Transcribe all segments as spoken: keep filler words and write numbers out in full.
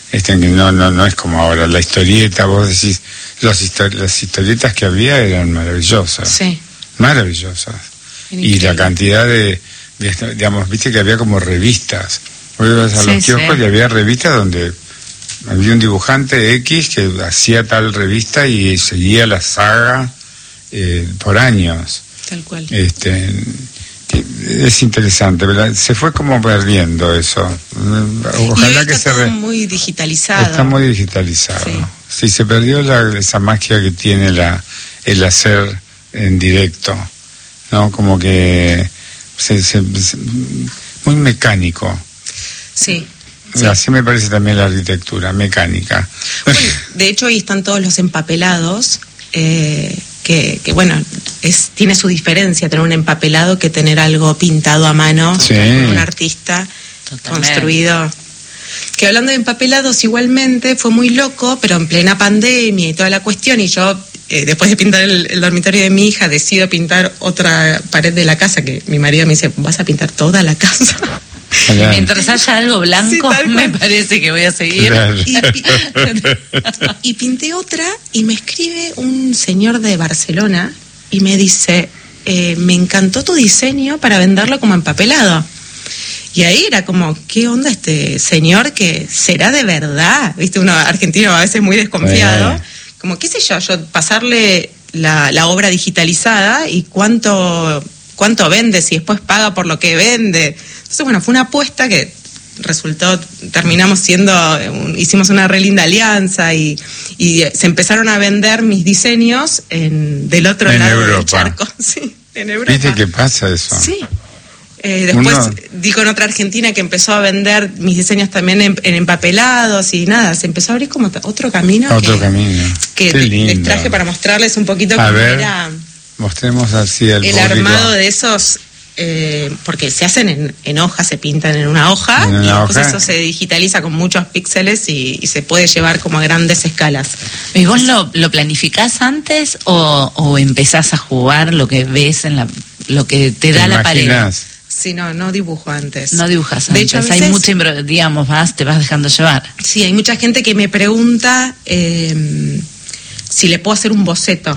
Este, no, no, no es como ahora. La historieta, vos decís, los histori- las historietas que había eran maravillosas. Sí. Maravillosas. Increíble. Y la cantidad de, de, digamos, viste que había como revistas. Vos ibas a Sí, los kioscos sí. y había revistas donde había un dibujante X que hacía tal revista y seguía la saga eh, por años. Tal cual. Este, es interesante, ¿verdad? Se fue como perdiendo eso. Ojalá y hoy que está se todo re... muy digitalizado. Está muy digitalizado. Sí. Sí, se perdió la, esa magia que tiene la el hacer en directo, ¿no? Como que se, se, se, muy mecánico. Sí. Sí. Así me parece también la arquitectura, mecánica. Bueno, de hecho, ahí están todos los empapelados, eh, que, que bueno, es tiene su diferencia tener un empapelado que tener algo pintado a mano, Sí. por un artista. Totalmente. Construido. Que hablando de empapelados, igualmente fue muy loco, pero en plena pandemia y toda la cuestión, y yo, eh, después de pintar el, el dormitorio de mi hija, decido pintar otra pared de la casa, que mi marido me dice, ¿vas a pintar toda la casa? Claro. Mientras haya algo blanco, Sí, tal me cual. parece que voy a seguir. Claro. Y, pi- y pinté otra y me escribe un señor de Barcelona y me dice, eh, me encantó tu diseño para venderlo como empapelado. Y ahí era como, ¿qué onda este señor que será de verdad? Viste, uno argentino a veces muy desconfiado. Bueno. Como, qué sé yo, yo pasarle la, la obra digitalizada y cuánto, cuánto vende, si después paga por lo que vende. Entonces, bueno, fue una apuesta que resultó, terminamos siendo, un- hicimos una re linda alianza y, y se empezaron a vender mis diseños en, del otro En lado del Europa. charco. Sí, en Europa. ¿Viste qué pasa eso? Sí. Eh, después Uno- di con otra argentina que empezó a vender mis diseños también en, en empapelados y nada, se empezó a abrir como t- otro camino. Otro que, camino. Que Qué te- lindo. les traje para mostrarles un poquito A cómo ver, era Mostremos así al el público. armado de esos, eh, porque se hacen en, en hoja, se pintan en una hoja En y una después hoja. eso se digitaliza con muchos píxeles y, y se puede llevar como a grandes escalas. ¿Y vos lo, lo planificás antes o, o empezás a jugar lo que ves en la, lo que te da ¿Te la pared? imaginás? Sí, no, no dibujo antes. No dibujas antes. De hecho, a hay veces- mucha, impro- digamos, vas, te vas dejando llevar. Sí, hay mucha gente que me pregunta eh, si le puedo hacer un boceto.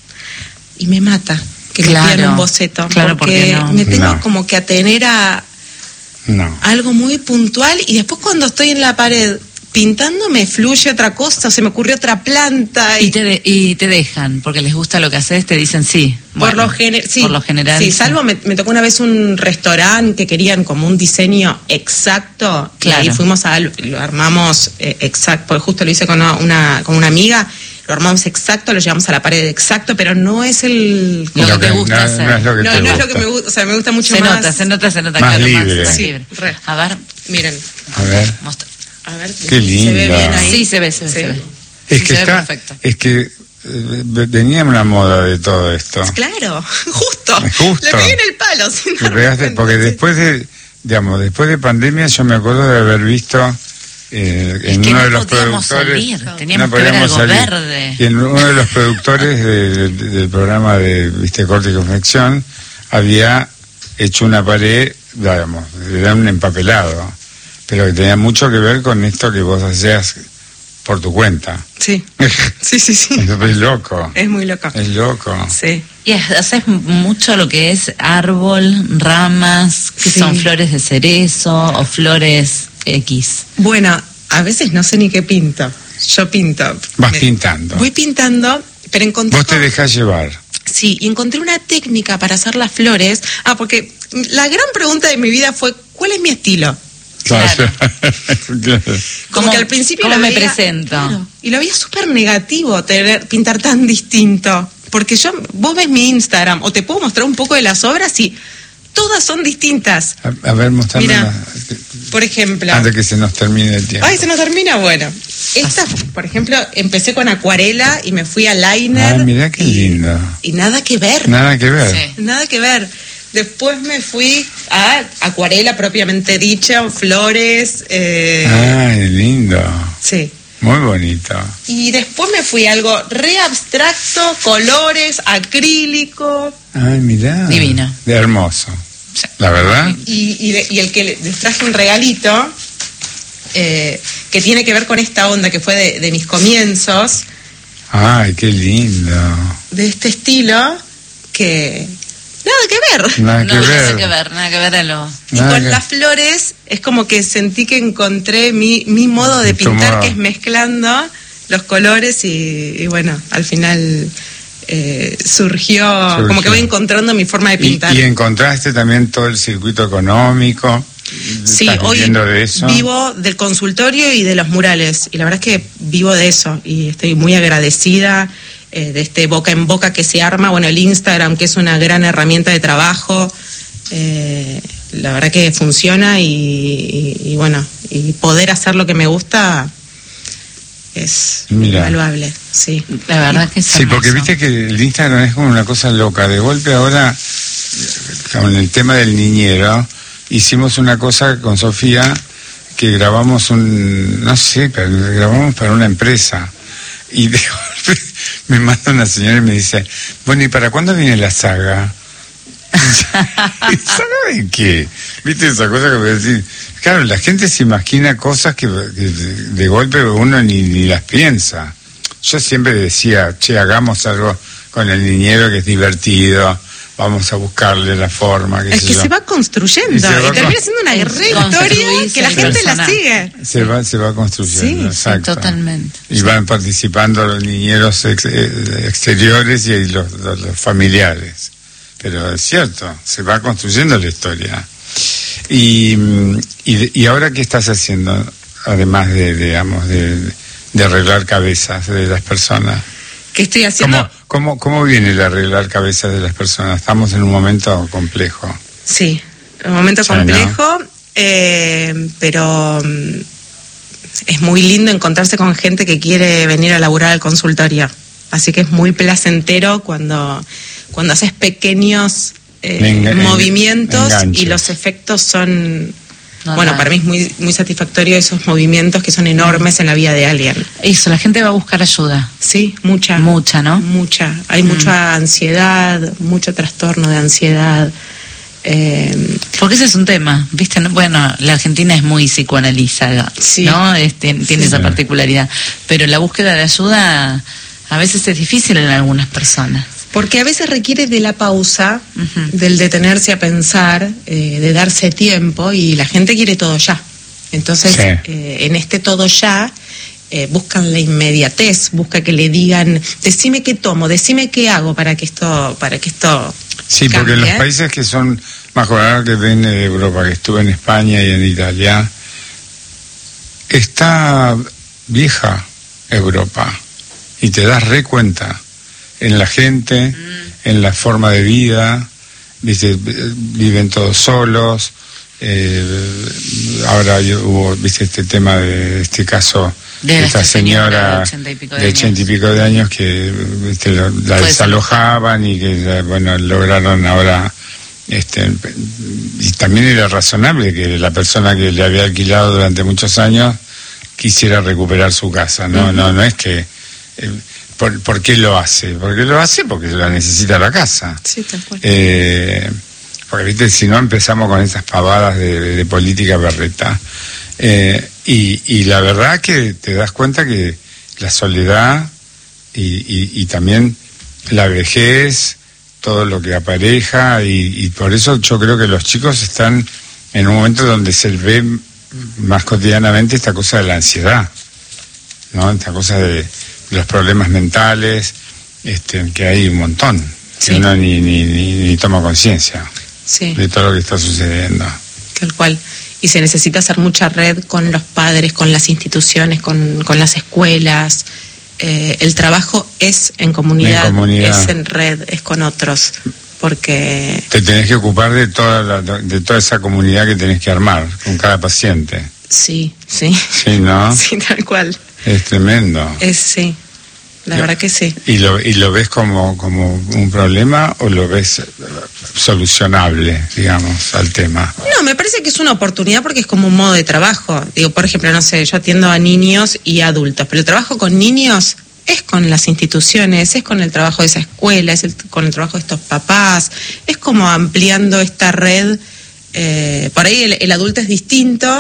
Y me mata que Claro, me pidan un boceto. claro, porque porque no. me tengo No. como que atener a No. algo muy puntual y después cuando estoy en la pared pintando me fluye otra cosa, se me ocurrió otra planta. Y, Y te, de- y te dejan, porque les gusta lo que haces, te dicen sí. por, Bueno, lo gener- sí, por lo general. Sí, salvo me, me tocó una vez un restaurante que querían como un diseño exacto. Claro. Y ahí fuimos a lo armamos eh, exacto, porque justo lo hice con una, una- con una amiga. Lo armamos exacto, lo llevamos a la pared exacto, pero no es el... Lo que Lo te que- gusta no- hacer. no es lo que No, te no es lo gusta. que me gusta, o sea, me gusta mucho Se más. nota, se nota, se nota. Más claro, libre. más Sí, libre. re. A ver, Miren, A ver. mostra. a ver, Qué se lindo. ve bien ahí. Sí, se ve, se ve, Sí. se ve. Es Sí, que se ve está, perfecto. es que eh, venía una moda de todo esto. Claro, justo. Justo. Le pegué en el palo. sin Le darme pegaste, cuenta, porque sí. después de, digamos, después de pandemia yo me acuerdo de haber visto eh, Es en que uno no de los podíamos productores, salir, teníamos no que ver podíamos algo salir. verde. Y en uno de los productores de- de- del programa de Viste Corte y Confección había hecho una pared, digamos, era un empapelado, pero que tenía mucho que ver con esto que vos hacías por tu cuenta. Sí, sí, sí, sí. Es loco, Es muy loco. es loco. Sí. Y haces mucho lo que es árbol, ramas, que Sí. son flores de cerezo o flores X. Bueno, a veces no sé ni qué pinto. Yo pinto. Vas Me- pintando. Voy pintando, pero encontré... Vos te dejás llevar. Sí, y encontré una técnica para hacer las flores. Ah, porque la gran pregunta de mi vida fue, ¿cuál es mi estilo? Claro. Claro. Como ¿Cómo- que al principio cómo lo me veía- presento? Claro, y lo veía súper negativo tener, pintar tan distinto. Porque yo, vos ves mi Instagram, o te puedo mostrar un poco de las obras y todas son distintas. A, a ver, mostrame Mira, la- Por ejemplo... antes que se nos termine el tiempo. Ay, se nos termina, bueno. Esta, por ejemplo, empecé con acuarela y me fui a liner. Ah, mirá qué y, lindo. Y nada que ver. Nada que ver. Sí. Nada que ver. Después me fui a acuarela propiamente dicha, flores. Eh, Ay, lindo. Sí. Muy bonito. Y después me fui a algo re abstracto, colores, acrílico. Ay, mirá. Divino. De hermoso. La verdad. Y, y, de- y el que le- les traje un regalito. eh, que tiene que ver con esta onda que fue de, de mis comienzos. Ay, qué lindo. De este estilo que... Nada que ver. Nada que no, ver. Nada que ver, nada que ver a lo... Y Nada con que... las flores es como que sentí que encontré mi, mi modo de pintar, modo. que es mezclando los colores y, y bueno, al final eh, surgió, surgió, como que voy encontrando mi forma de pintar. Y, y encontraste también todo el circuito económico. Sí, hoy de eso? vivo del consultorio y de los murales, y la verdad es que vivo de eso y estoy muy agradecida eh, de este boca en boca que se arma. Bueno, el Instagram, que es una gran herramienta de trabajo, eh, la verdad que funciona y, y, y bueno, y poder hacer lo que me gusta es Mira. invaluable, sí. La verdad que es sí, hermoso. Porque viste que el Instagram es como una cosa loca. De golpe ahora, con el tema del niñero, hicimos una cosa con Sofía, que grabamos un, no sé, grabamos para una empresa. Y de golpe me manda una señora y me dice, bueno, ¿y para cuándo viene la saga? ¿Saga de qué? ¿Viste esa cosa que voy a decir? Claro, la gente se imagina cosas que, que de golpe uno ni, ni las piensa. Yo siempre decía, che, hagamos algo con el niñero que es divertido, vamos a buscarle la forma. Es que yo. se va construyendo y, va y termina con... siendo una re historia que la gente la sigue. Se va, se va construyendo, sí, exacto. Sí, totalmente. Y sí. Van participando los niñeros ex, exteriores y los, los, los familiares. Pero es cierto, se va construyendo la historia. Y, y, y ahora, ¿qué estás haciendo? Además de, digamos, de, de arreglar cabezas de las personas. ¿Qué estoy haciendo? ¿Cómo, cómo, cómo viene el arreglar cabezas de las personas? Estamos en un momento complejo. Sí, un momento complejo, ¿no? eh, pero es muy lindo encontrarse con gente que quiere venir a laburar al consultorio. Así que es muy placentero cuando, cuando haces pequeños eh, Enga- movimientos enganches. Y los efectos son... No, bueno, no. Para mí es muy muy satisfactorio esos movimientos que son enormes en la vida de alguien. Eso, la gente va a buscar ayuda. Sí, mucha. Mucha, ¿no? Mucha. Hay mm. mucha ansiedad, mucho trastorno de ansiedad. Eh, Porque ese es un tema, ¿viste? Bueno, la Argentina es muy psicoanalizada, sí. ¿no? Este, tiene sí. esa particularidad. Pero la búsqueda de ayuda a veces es difícil en algunas personas. Porque a veces requiere de la pausa, uh-huh. del detenerse a pensar, eh, de darse tiempo, y la gente quiere todo ya. Entonces, sí. eh, en este todo ya, eh, buscan la inmediatez, busca que le digan, decime qué tomo, decime qué hago para que esto, para que esto Sí, cambie. Porque en los países que son más jóvenes que vienen de Europa, que estuve en España y en Italia, está vieja Europa, y te das re cuenta. En la gente, mm. en la forma de vida, ¿viste? Viven todos solos. Eh, ahora hubo, viste, este tema de este caso de esta señora de ochenta y pico de, de, ochenta y pico de años que viste, lo, la desalojaban y que bueno lograron ahora este y también era razonable que la persona que le había alquilado durante muchos años quisiera recuperar su casa. No, uh-huh. no, no es que eh, ¿Por, ¿Por qué lo hace? Porque lo hace porque la necesita la casa. Sí, tal cual. Eh, porque, viste, si no empezamos con esas pavadas de, de, de política berreta. Eh, y, y la verdad que te das cuenta que la soledad y, y, y también la vejez, todo lo que apareja, y, y por eso yo creo que los chicos están en un momento donde se ve más cotidianamente esta cosa de la ansiedad, ¿no? Esta cosa de los problemas mentales, este, que hay un montón, sí. que uno ni, ni, ni, ni toma conciencia sí. de todo lo que está sucediendo. Tal cual. Y se necesita hacer mucha red con los padres, con las instituciones, con, con las escuelas. Eh, el trabajo es en comunidad, en comunidad, es en red, es con otros, porque... Te tenés que ocupar de toda, la, de toda esa comunidad que tenés que armar con cada paciente. Sí, sí. Sí, ¿no? Sí, tal cual. Es tremendo. Es, sí, la verdad que sí. ¿Y lo, y lo ves como, como un problema o lo ves solucionable, digamos, al tema? No, me parece que es una oportunidad porque es como un modo de trabajo. Digo, por ejemplo, no sé, yo atiendo a niños y adultos, pero el trabajo con niños es con las instituciones, es con el trabajo de esa escuela, es el, con el trabajo de estos papás, es como ampliando esta red. Eh, por ahí el, el adulto es distinto.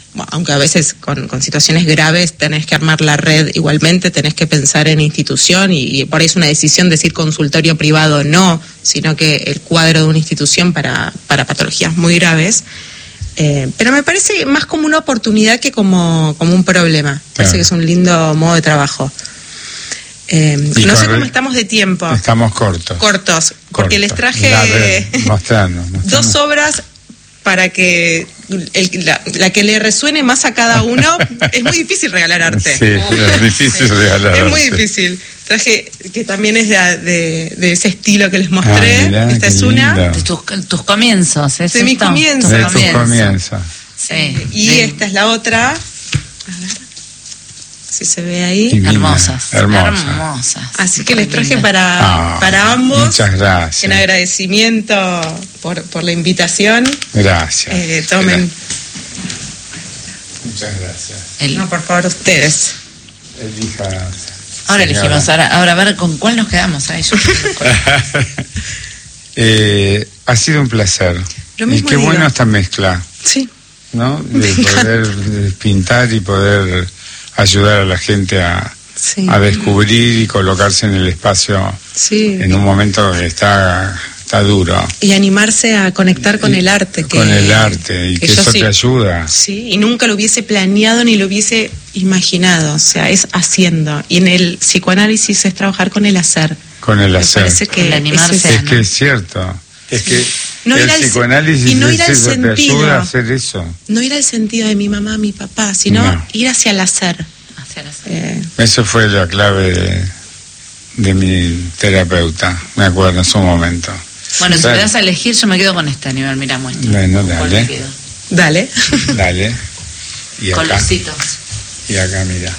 bueno, aunque a veces con, con situaciones graves tenés que armar la red igualmente, tenés que pensar en institución y, y por ahí es una decisión decir consultorio privado no, sino que el cuadro de una institución para, para patologías muy graves. Eh, pero me parece más como una oportunidad que como, como un problema. Me parece que es un lindo modo de trabajo. Eh, no sé cómo estamos de tiempo. Estamos cortos. Cortos, porque cortos. les traje La red, mostrando, mostrando. dos obras para que el, la, la que le resuene más a cada uno. Es muy difícil regalar arte. Sí, es difícil sí. regalar arte. Es muy difícil. Traje que también es de, de, de ese estilo que les mostré. Ah, mirá, esta es una. De tus, tus comienzos. ¿Es de mis comienzos. De tus comienzos. Sí. Eh, y sí. esta es la otra. A ver si se ve ahí. Divina, hermosas, hermosas. Hermosas. Así que les traje para, ah, para ambos. Muchas gracias. En agradecimiento por, por la invitación. Gracias. Eh, tomen. Gracias. Muchas gracias. El, no, por favor, ustedes. Elija. Ahora elegimos, ahora, ahora a ver con cuál nos quedamos. Ahí, yo eh, ha sido un placer. Lo mismo y qué digo. Bueno esta mezcla. Sí. ¿No? De poder de pintar y poder ayudar a la gente a, sí. a descubrir y colocarse en el espacio sí. en un momento que está, está duro. Y animarse a conectar con y, el arte. Que, con el arte, y que, que eso sí, te ayuda. Sí, y nunca lo hubiese planeado ni lo hubiese imaginado, o sea, es haciendo. Y en el psicoanálisis es trabajar con el hacer. Con el Me hacer. Parece que el animarse. Es, es que es cierto. Es que no el al, psicoanálisis y no ir es al eso, sentido, te ayuda a hacer eso. No ir al sentido de mi mamá, mi papá, sino no. ir hacia el hacer. Hacia el hacer. Eh. Eso fue la clave de, de mi terapeuta, me acuerdo en su momento. Bueno, si me das a elegir, yo me quedo con este nivel, mira, muestra. Bueno, dale. Dale. Dale. Y con acá. Colorcitos. Y acá, mira.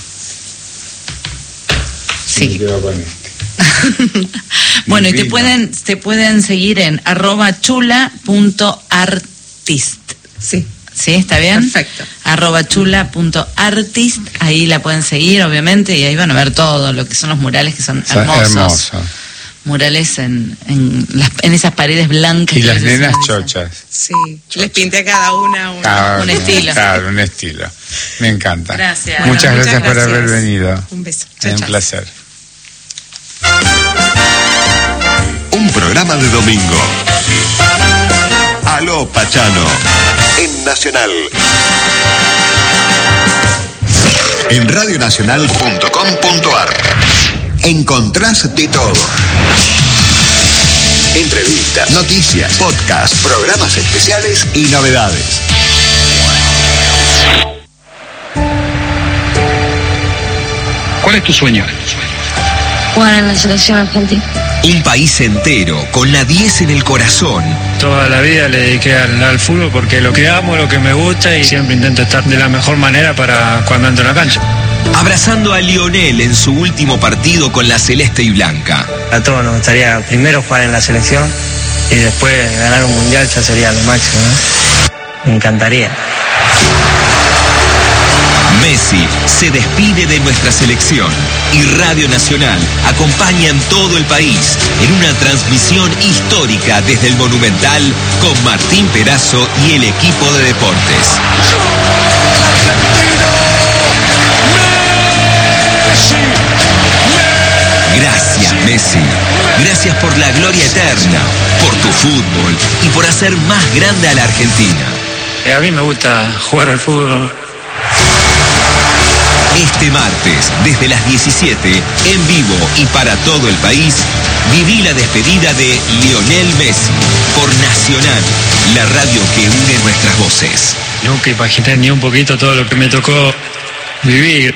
Sí. Me quedo con este. Bueno, y te pueden, te pueden seguir en arroba chula punto artist. Sí. ¿Sí? ¿Está bien? Perfecto. Arroba chula punto artist. Ahí la pueden seguir, obviamente, y ahí van a ver todo lo que son los murales, que son hermosos. Hermoso. Murales en, en, las, en esas paredes blancas. Y las nenas chochas. Sí. Chochas. Les pinté a cada una un, cada un estilo. Claro, un estilo. Me encanta. Gracias. Bueno, muchas, muchas gracias, gracias por haber venido. Un beso. Es un placer. Un programa de domingo. Aló Pachano. En Nacional. En radionacional punto com punto ar. Encontrás de todo. Entrevistas, noticias, podcasts, programas especiales y novedades. ¿Cuál es tu sueño? Jugar en la selección argentina. Un país entero, con la diez en el corazón. Toda la vida le dediqué al, al fútbol porque lo que amo, lo que me gusta y siempre intento estar de la mejor manera para cuando entro en la cancha. Abrazando a Lionel en su último partido con la celeste y blanca. A todos nos gustaría primero jugar en la selección y después ganar un mundial, ya sería lo máximo, ¿no? Me encantaría. Messi se despide de nuestra selección y Radio Nacional acompaña en todo el país en una transmisión histórica desde el Monumental con Martín Perazo y el equipo de deportes. Gracias, Messi. Gracias por la gloria eterna, por tu fútbol y por hacer más grande a la Argentina. A mí me gusta jugar al fútbol. Este martes, desde las diecisiete, en vivo y para todo el país, viví la despedida de Lionel Messi por Nacional, la radio que une nuestras voces. Nunca imaginé ni un poquito todo lo que me tocó vivir.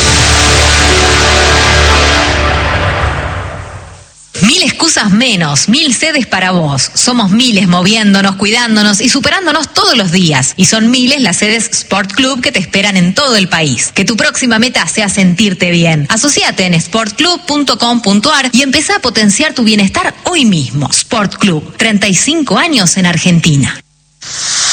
Mil excusas menos, mil sedes para vos. Somos miles moviéndonos, cuidándonos y superándonos todos los días. Y son miles las sedes Sport Club que te esperan en todo el país. Que tu próxima meta sea sentirte bien. Asociate en sport club punto com punto ar y empezá a potenciar tu bienestar hoy mismo. Sport Club, treinta y cinco años en Argentina.